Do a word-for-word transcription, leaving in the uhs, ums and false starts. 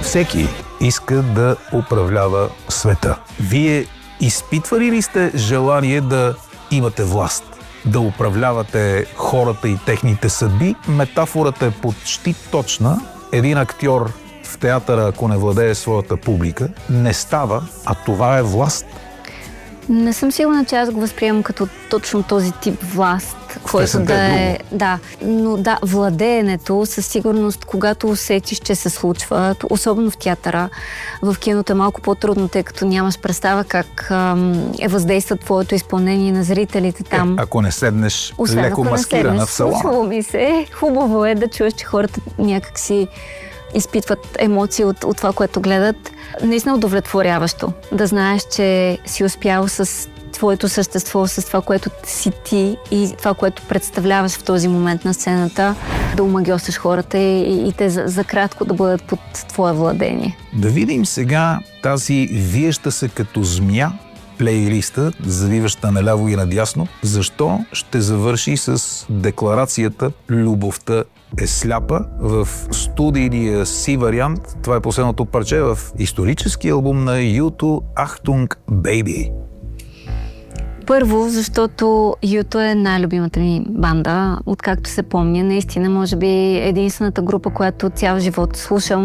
Всеки иска да управлява света. Вие изпитвали ли сте желание да имате власт? Да управлявате хората и техните съдби? Метафората е почти точна. Един актьор в театъра, ако не владее своята публика, не става, а това е власт. Не съм сигурна, че аз го възприемам като точно този тип власт, който да е... Да, но да, владеенето със сигурност, когато усетиш, че се случва, особено в театъра, в киното е малко по-трудно, тъй като нямаш представа как ам, е въздейства твоето изпълнение на зрителите там. Е, ако не седнеш Освен, леко маскирана в салона. Случвало ми се. Хубаво е да чуеш, че хората някак си изпитват емоции от, от това, което гледат. Наистина удовлетворяващо. Да знаеш, че си успял с твоето същество, с това, което си ти и това, което представляваш в този момент на сцената, да омагьосаш хората и, и те за, за кратко да бъдат под твое владение. Да видим сега тази виеща се като змия плейлиста, завиваща наляво и надясно. Защо ще завърши с декларацията "Любовта е сляпа" в студийния си вариант. Това е последното парче в исторически албум на ю ту "Achtung Baby". Първо, защото ю ту е най-любимата ми банда, откакто се помня. Наистина, може би единствената група, която цял живот слушам.